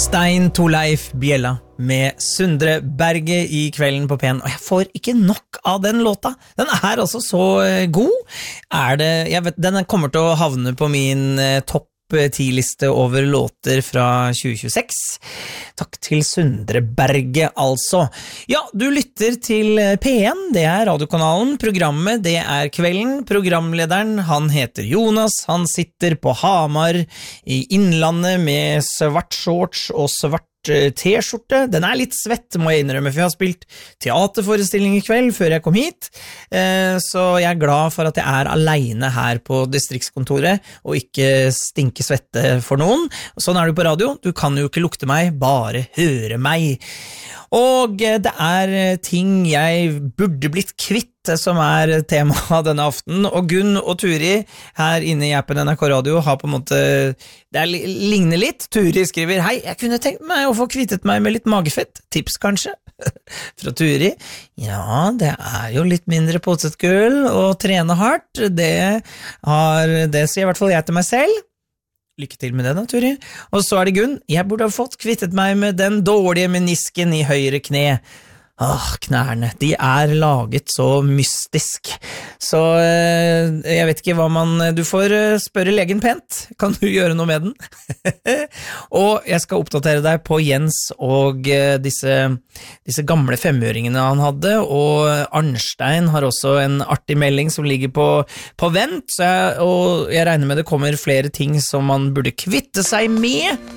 Stein Torleif Bjella med Sundre Berge I kvelden på P1, og jeg får ikke nok av den låta. Den er altså så god. Den kommer til å havne på min topp 10-liste over låter fra 2026. Takk til Sundre Berge, altså. Ja, du lytter til P1, det er radiokanalen. Programmet, det er Kvelden. Programlederen, han heter Jonas. Han sitter på Hamar I Innlandet med svart shorts og svart t-skjorte. Den er litt svett, må jeg innrømme, for jeg har spilt teaterforestilling I kveld før jeg kom hit, så jeg er glad for at jeg er alene her på distriktskontoret og ikke stinke svette for noen. Sånn er du på radio, du kan jo ikke lukte meg, bare høre meg. Og det er ting jeg burde blitt kvitt som er tema denne aften, og Gunn og Turi her inne I appen NRK Radio har på en måte, det ligner litt. Turi skriver, hei, jeg kunne tenkt meg å få kvittet meg med litt magefett, tips kanskje? Fra Turi, ja, det er jo litt mindre potetgull og trene hardt, det sier I hvert fall jeg til meg selv. Lykke til med det da, Turi. Og så det Gunn, jeg burde ha fått kvittet meg med den dårlige menisken I høyre kne. Knærne, de laget så mystisk. Så jeg vet ikke hva du får spørre legen pent. Kan du gjøre noe med den? Og jeg skal oppdatere deg på Jens og disse gamle femøringene han hadde, og Arnstein har også en artig melding som ligger på vent, og jeg regner med det kommer flere ting som man burde kvitte seg med.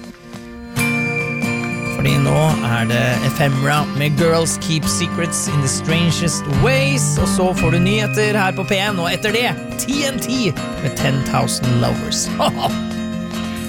Fordi nå det Ephemera med Girls Keep Secrets in the Strangest Ways, og så får du nyheter her på P1, og etter det TNT med 10,000 Lovers.